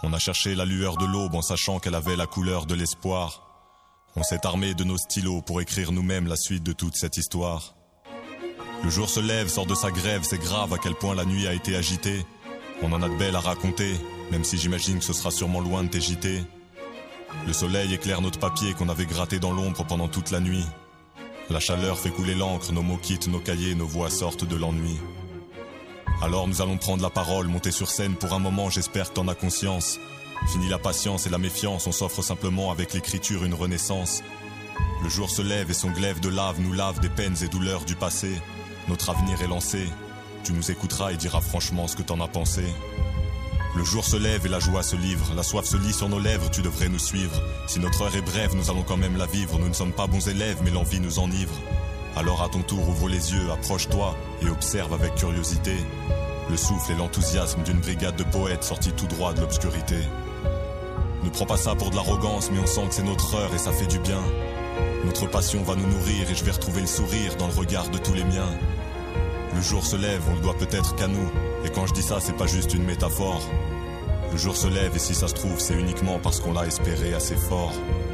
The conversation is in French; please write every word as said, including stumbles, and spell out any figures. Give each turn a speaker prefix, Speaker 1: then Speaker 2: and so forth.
Speaker 1: On a cherché la lueur de l'aube en sachant qu'elle avait la couleur de l'espoir. On s'est armé de nos stylos pour écrire nous-mêmes la suite de toute cette histoire. Le jour se lève, sort de sa grève, c'est grave à quel point la nuit a été agitée. On en a de belles à raconter, même si j'imagine que ce sera sûrement loin de tes J T. Le soleil éclaire notre papier qu'on avait gratté dans l'ombre pendant toute la nuit. La chaleur fait couler l'encre, nos mots quittent nos cahiers, nos voix sortent de l'ennui. Alors nous allons prendre la parole, monter sur scène pour un moment, j'espère que t'en as conscience. Fini la patience et la méfiance, on s'offre simplement avec l'écriture une renaissance. Le jour se lève et son glaive de lave nous lave des peines et douleurs du passé. Notre avenir est lancé, tu nous écouteras et diras franchement ce que t'en as pensé. Le jour se lève et la joie se livre, la soif se lit sur nos lèvres, tu devrais nous suivre. Si notre heure est brève, nous allons quand même la vivre, nous ne sommes pas bons élèves mais l'envie nous enivre. Alors à ton tour ouvre les yeux, approche-toi et observe avec curiosité le souffle et l'enthousiasme d'une brigade de poètes sortis tout droit de l'obscurité. Ne prends pas ça pour de l'arrogance, mais on sent que c'est notre heure et ça fait du bien. Notre passion va nous nourrir et je vais retrouver le sourire dans le regard de tous les miens. Le jour se lève, on le doit peut-être qu'à nous, et quand je dis ça c'est pas juste une métaphore. Le jour se lève et si ça se trouve c'est uniquement parce qu'on l'a espéré assez fort.